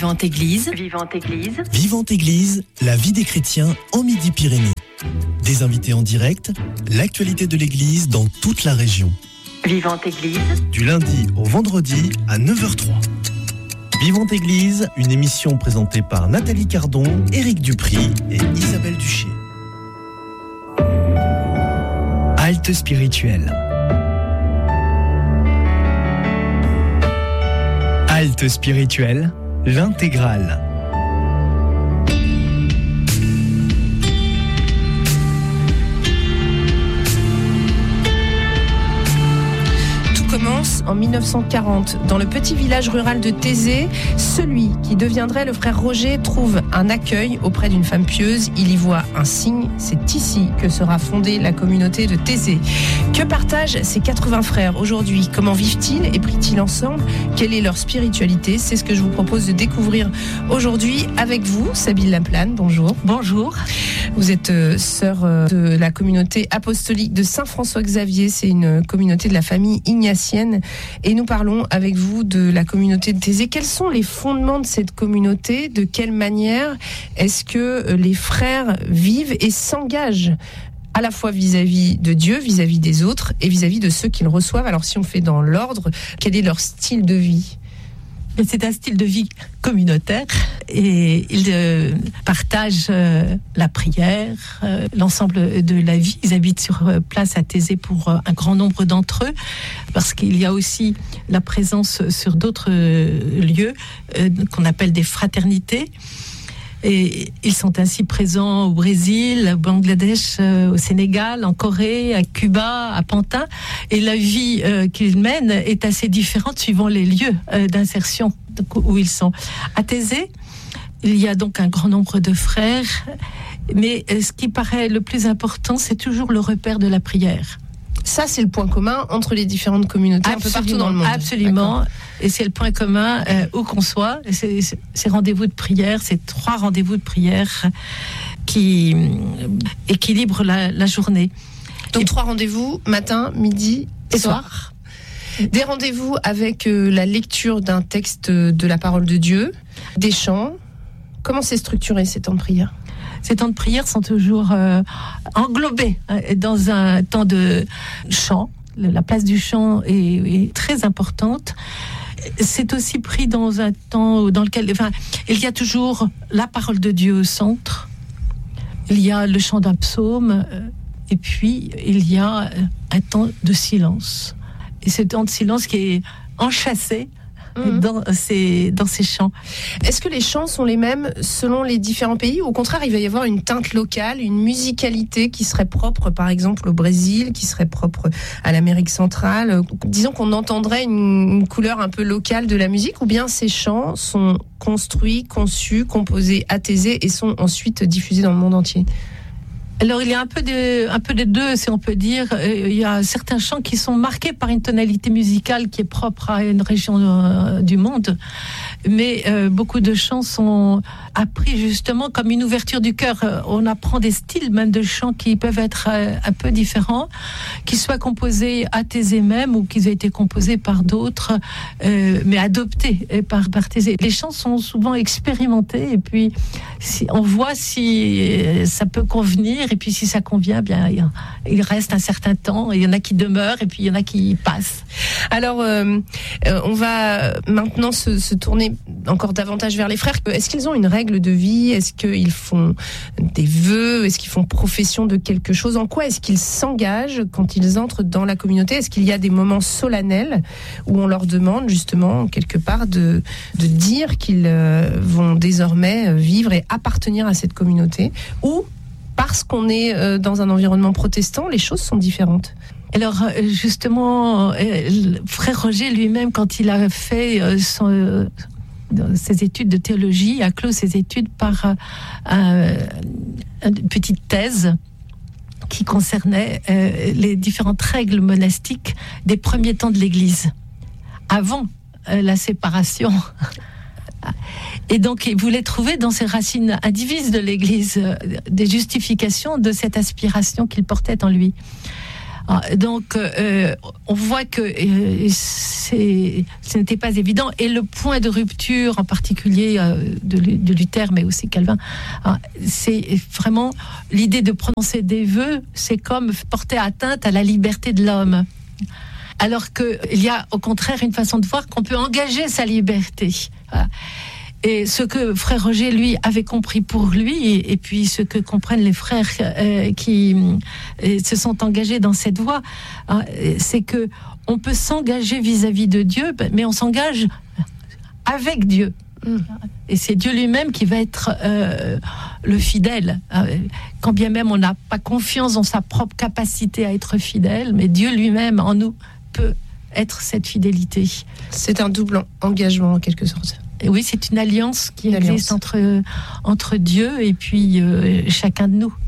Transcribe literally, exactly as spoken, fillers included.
Vivante Église. Vivante Église. Vivante Église, la vie des chrétiens en Midi-Pyrénées. Des invités en direct, l'actualité de l'Église dans toute la région. Vivante Église. Du lundi au vendredi à neuf heures zéro trois. Vivante Église, une émission présentée par Nathalie Cardon, Éric Dupry et Isabelle Duché. Halte spirituelle. Halte spirituelle, l'intégrale. Commence en mille neuf cent quarante. Dans le petit village rural de Thésée, celui qui deviendrait le frère Roger trouve un accueil auprès d'une femme pieuse. Il y voit un signe. C'est ici que sera fondée la communauté de Thésée. Que partagent ces quatre-vingts frères aujourd'hui? Comment vivent-ils et prient-ils ensemble? Quelle est leur spiritualité? C'est ce que je vous propose de découvrir aujourd'hui avec vous. Sabine Laplane, bonjour. Bonjour. Vous êtes euh, sœur euh, de la communauté apostolique de Saint-François-Xavier. C'est une communauté de la famille ignatienne. Et nous parlons avec vous de la communauté de Thésée. Quels sont les fondements de cette communauté? De quelle manière est-ce que les frères vivent et s'engagent à la fois vis-à-vis de Dieu, vis-à-vis des autres et vis-à-vis de ceux qu'ils reçoivent? Alors si on fait dans l'ordre, quel est leur style de vie? C'est un style de vie communautaire et ils euh, partagent euh, la prière, euh, l'ensemble de la vie. Ils habitent sur place à Thésée pour euh, un grand nombre d'entre eux parce qu'il y a aussi la présence sur d'autres euh, lieux euh, qu'on appelle des fraternités. Et ils sont ainsi présents au Brésil, au Bangladesh, euh, au Sénégal, en Corée, à Cuba, à Pantin. Et la vie euh, qu'ils mènent est assez différente suivant les lieux euh, d'insertion où ils sont. À Thésée, il y a donc un grand nombre de frères. Mais euh, ce qui paraît le plus important, c'est toujours le repère de la prière. Ça, c'est le point commun entre les différentes communautés absolument, un peu partout dans le monde. Absolument. D'accord. Et c'est le point commun euh, où qu'on soit. C'est, c'est, ces rendez-vous de prière, ces trois rendez-vous de prière qui euh, équilibrent la, la journée. Donc et trois rendez-vous, matin, midi et soir. soir. Des rendez-vous avec euh, la lecture d'un texte de la parole de Dieu, des chants. Comment c'est structuré ces temps de prière? Ces temps de prière sont toujours euh, englobés hein, dans un temps de chant. La place du chant est, est très importante. C'est aussi pris dans un temps dans lequel, enfin, il y a toujours la parole de Dieu au centre. Il y a le chant d'un psaume, euh, et puis il y a un temps de silence. Et ce temps de silence qui est enchâssé Mmh. Dans, ces, dans ces chants. Est-ce que les chants sont les mêmes selon les différents pays ou au contraire il va y avoir une teinte locale, une musicalité qui serait propre par exemple au Brésil, qui serait propre à l'Amérique centrale? Disons qu'on entendrait une, une couleur un peu locale de la musique, ou bien ces chants sont construits, conçus, composés à Thésée et sont ensuite diffusés dans le monde entier? Alors il y a un peu de, un peu des deux, si on peut dire. Il y a certains chants qui sont marqués par une tonalité musicale qui est propre à une région euh, du monde, mais euh, beaucoup de chants sont appris justement comme une ouverture du cœur. On apprend des styles même de chants qui peuvent être euh, un peu différents, qui soient composés à Thésée même ou qui aient été composés par d'autres, euh, mais adoptés par, par Thésée. Les chants sont souvent expérimentés et puis si, on voit si ça peut convenir. Et puis si ça convient, bien il reste un certain temps. Il y en a qui demeurent et puis il y en a qui passent. Alors euh, euh, on va maintenant se, se tourner encore davantage vers les frères. Est-ce qu'ils ont une règle de vie? Est-ce qu'ils font des vœux? Est-ce qu'ils font profession de quelque chose? En quoi est-ce qu'ils s'engagent quand ils entrent dans la communauté? Est-ce qu'il y a des moments solennels où on leur demande justement quelque part de, de dire qu'ils euh, vont désormais vivre et appartenir à cette communauté? Ou parce qu'on est euh, dans un environnement protestant, les choses sont différentes? Alors justement, euh, frère Roger lui-même, quand il a fait euh, son, euh, ses études de théologie, a clos ses études par euh, une petite thèse qui concernait euh, les différentes règles monastiques des premiers temps de l'Église, avant euh, la séparation. Et donc, il voulait trouver dans ces racines indivises de l'Église des justifications de cette aspiration qu'il portait en lui. Donc, euh, on voit que euh, c'est, ce n'était pas évident. Et le point de rupture, en particulier euh, de, de Luther, mais aussi Calvin, hein, c'est vraiment l'idée de prononcer des vœux, c'est comme porter atteinte à la liberté de l'homme. Alors qu'il y a au contraire une façon de voir qu'on peut engager sa liberté. Voilà. Et ce que frère Roger, lui, avait compris pour lui, et, et puis ce que comprennent les frères euh, qui euh, se sont engagés dans cette voie, hein, c'est que on peut s'engager vis-à-vis de Dieu, mais on s'engage avec Dieu. Mmh. Et c'est Dieu lui-même qui va être euh, le fidèle. Quand bien même on n'a pas confiance dans sa propre capacité à être fidèle, mais Dieu lui-même en nous peut être cette fidélité. C'est un double engagement en quelque sorte. Et oui, c'est une alliance qui une existe alliance. entre, entre Dieu et puis euh, chacun de nous.